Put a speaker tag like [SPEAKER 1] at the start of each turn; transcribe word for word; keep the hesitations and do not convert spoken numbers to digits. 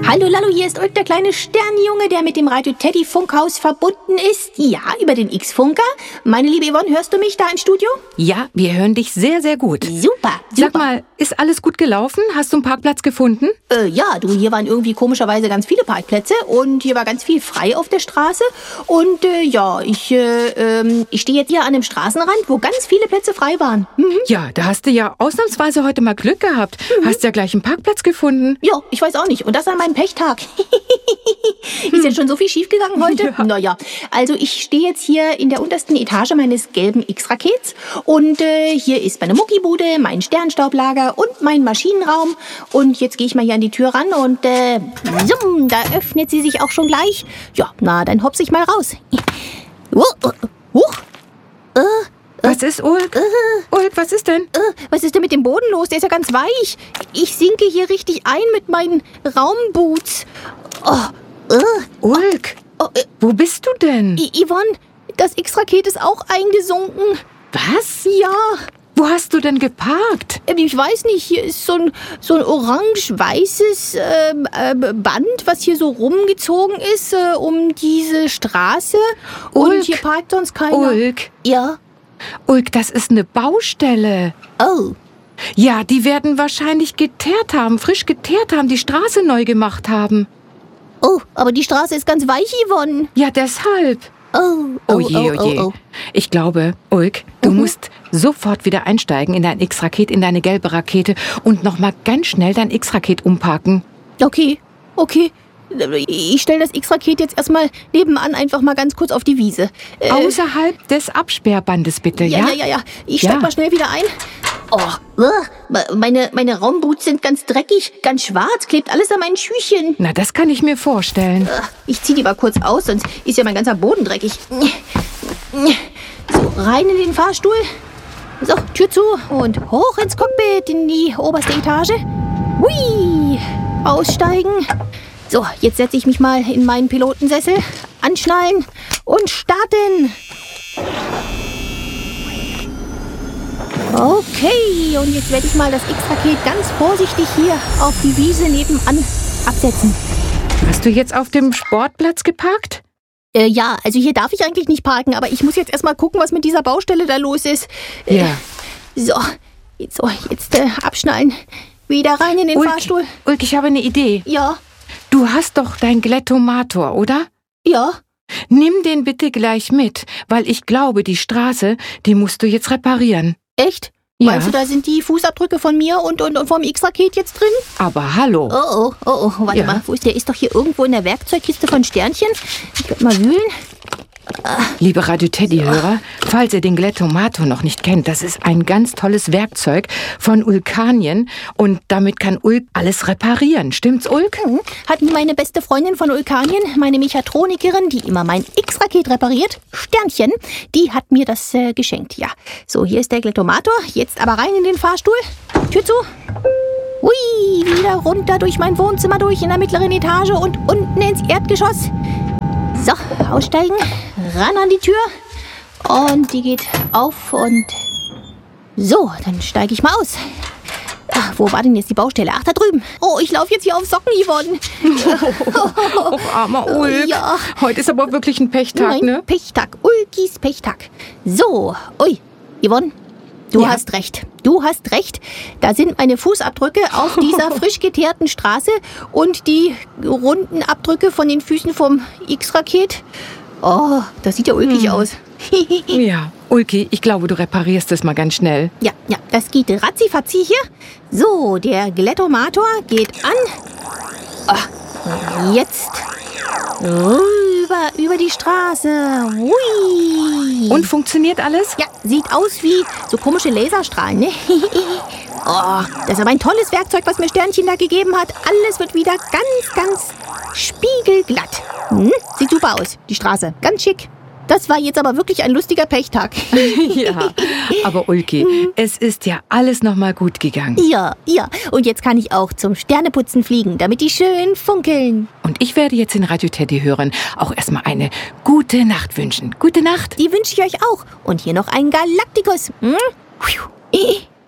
[SPEAKER 1] Hallo Lallo, hier ist Ulk, der kleine Sternjunge, der mit dem Radio Teddy Funkhaus verbunden ist. Ja, über den X-Funker. Meine liebe Yvonne, hörst du mich da im Studio?
[SPEAKER 2] Ja, wir hören dich sehr, sehr gut.
[SPEAKER 1] Super, super.
[SPEAKER 2] Sag mal, ist alles gut gelaufen? Hast du einen Parkplatz gefunden?
[SPEAKER 1] Äh, ja, du, hier waren irgendwie komischerweise ganz viele Parkplätze und hier war ganz viel frei auf der Straße. Und äh, ja, ich, äh, ähm, ich stehe jetzt hier an einem Straßenrand, wo ganz viele Plätze frei waren. Mhm.
[SPEAKER 2] Ja, da hast du ja ausnahmsweise heute mal Glück gehabt. Mhm. Hast ja gleich einen Parkplatz gefunden.
[SPEAKER 1] Ja, ich weiß auch nicht. Und das an meinem Pechtag. Ist jetzt schon so viel schiefgegangen heute? Ja. Naja, also ich stehe jetzt hier in der untersten Etage meines gelben X-Rakets und äh, hier ist meine Muckibude, mein Sternstaublager und mein Maschinenraum. Und jetzt gehe ich mal hier an die Tür ran und äh, summ, da öffnet sie sich auch schon gleich. Ja, na, dann hopse ich mal raus. Huch, huch. Äh,
[SPEAKER 2] Was ist, Ulk?
[SPEAKER 1] Äh,
[SPEAKER 2] Ulk, was ist denn?
[SPEAKER 1] Äh, was ist denn mit dem Boden los? Der ist ja ganz weich. Ich sinke hier richtig ein mit meinen Raumboots. Oh, äh,
[SPEAKER 2] Ulk,
[SPEAKER 1] oh, äh,
[SPEAKER 2] wo bist du denn?
[SPEAKER 1] I Yvonne, das X-Raket ist auch eingesunken.
[SPEAKER 2] Was?
[SPEAKER 1] Ja.
[SPEAKER 2] Wo hast du denn geparkt?
[SPEAKER 1] Ich weiß nicht, hier ist so ein, so ein orange-weißes äh, äh, Band, was hier so rumgezogen ist äh, um diese Straße.
[SPEAKER 2] Ulk,
[SPEAKER 1] und hier parkt sonst keiner.
[SPEAKER 2] Ulk.
[SPEAKER 1] Ja.
[SPEAKER 2] Ulk, das ist eine Baustelle.
[SPEAKER 1] Oh.
[SPEAKER 2] Ja, die werden wahrscheinlich geteert haben, frisch geteert haben, die Straße neu gemacht haben.
[SPEAKER 1] Oh, aber die Straße ist ganz weich, Yvonne.
[SPEAKER 2] Ja, deshalb.
[SPEAKER 1] Oh, oh,
[SPEAKER 2] Oh je, oh je.
[SPEAKER 1] oh, oh.
[SPEAKER 2] Ich glaube, Ulk, du
[SPEAKER 1] Mhm.
[SPEAKER 2] musst sofort wieder einsteigen in dein X-Raket, in deine gelbe Rakete und nochmal ganz schnell dein X-Raket umparken.
[SPEAKER 1] Okay, okay. Ich stelle das X-Raket jetzt erstmal nebenan einfach mal ganz kurz auf die Wiese. Äh,
[SPEAKER 2] Außerhalb des Absperrbandes bitte,
[SPEAKER 1] ja,
[SPEAKER 2] ja?
[SPEAKER 1] ja, ja, ja. Ich steig
[SPEAKER 2] Ja.
[SPEAKER 1] mal schnell wieder ein. Oh, uh, meine, meine Raumboots sind ganz dreckig, ganz schwarz, klebt alles an meinen Schüchen.
[SPEAKER 2] Na, das kann ich mir vorstellen.
[SPEAKER 1] Uh, ich zieh die mal kurz aus, sonst ist ja mein ganzer Boden dreckig. So, rein in den Fahrstuhl. So, Tür zu und hoch ins Cockpit in die oberste Etage. Hui, aussteigen. So, jetzt setze ich mich mal in meinen Pilotensessel, anschnallen und starten. Okay, und jetzt werde ich mal das X-Raket ganz vorsichtig hier auf die Wiese nebenan absetzen.
[SPEAKER 2] Hast du jetzt auf dem Sportplatz geparkt?
[SPEAKER 1] Äh, ja, also hier darf ich eigentlich nicht parken, aber ich muss jetzt erstmal gucken, was mit dieser Baustelle da los ist. Äh,
[SPEAKER 2] Ja.
[SPEAKER 1] So, jetzt, so, jetzt äh, abschnallen. Wieder rein in den
[SPEAKER 2] Ulk,
[SPEAKER 1] Fahrstuhl.
[SPEAKER 2] Ulk, ich habe eine Idee.
[SPEAKER 1] Ja,
[SPEAKER 2] Du hast doch dein Glettomator, oder?
[SPEAKER 1] ja.
[SPEAKER 2] Nimm den bitte gleich mit, weil ich glaube, die Straße, die musst du jetzt reparieren.
[SPEAKER 1] Echt?
[SPEAKER 2] Ja.
[SPEAKER 1] Meinst du, da sind die Fußabdrücke von mir und, und, und vom X-Raket jetzt drin?
[SPEAKER 2] Aber hallo.
[SPEAKER 1] Oh, oh, oh, oh, warte
[SPEAKER 2] Ja.
[SPEAKER 1] mal, wo ist der? Ist doch hier irgendwo in der Werkzeugkiste von Sternchen. Ich werde mal wühlen.
[SPEAKER 2] Liebe Radio Teddy-Hörer, falls ihr den Glettomator noch nicht kennt, das ist ein ganz tolles Werkzeug von Ulkanien und damit kann Ulk alles reparieren. Stimmt's, Ulk?
[SPEAKER 1] Hm, Hat mir meine beste Freundin von Ulkanien, meine Mechatronikerin, die immer mein X-Raket repariert, Sternchen, die hat mir das äh, geschenkt, ja. So, hier ist der Glettomator, jetzt aber rein in den Fahrstuhl. Tür zu. Hui, wieder runter durch mein Wohnzimmer durch in der mittleren Etage und unten ins Erdgeschoss. So, aussteigen, ran an die Tür und die geht auf und so, dann steige ich mal aus. Ach, wo war denn jetzt die Baustelle? Ach, da drüben. Oh, ich laufe jetzt hier auf Socken, Yvonne.
[SPEAKER 2] Oh, armer Ulk.
[SPEAKER 1] Ja.
[SPEAKER 2] Heute ist aber wirklich ein Pechtag,
[SPEAKER 1] Nein,
[SPEAKER 2] ne?
[SPEAKER 1] Pechtag, Ulkis Pechtag. So, ui, Yvonne, du
[SPEAKER 2] Ja.
[SPEAKER 1] hast recht. Du hast recht. Da sind meine Fußabdrücke auf dieser frisch geteerten Straße und die runden Abdrücke von den Füßen vom X-Raket. Oh, das sieht ja ulkig
[SPEAKER 2] Hm.
[SPEAKER 1] aus.
[SPEAKER 2] Ja, Ulki, ich glaube, du reparierst das mal ganz schnell.
[SPEAKER 1] Ja, ja, das geht ratzifatzi hier. So, der Glettomator geht an. Ah, jetzt rüber über die Straße. Hui.
[SPEAKER 2] Und funktioniert alles?
[SPEAKER 1] Ja, sieht aus wie so komische Laserstrahlen, ne? Oh, das ist aber ein tolles Werkzeug, was mir Sternchen da gegeben hat. Alles wird wieder ganz, ganz spiegelglatt. Hm? Sieht super aus, die Straße. Ganz schick. Das war jetzt aber wirklich ein lustiger Pechtag.
[SPEAKER 2] Ja, aber Ulki, es ist ja alles nochmal gut gegangen.
[SPEAKER 1] Ja, ja. Und jetzt kann ich auch zum Sterneputzen fliegen, damit die schön funkeln.
[SPEAKER 2] Und ich werde jetzt in Radio Teddy hören, auch erstmal eine gute Nacht wünschen. Gute Nacht.
[SPEAKER 1] Die wünsche ich euch auch. Und hier noch einen Galaktikus. Hm?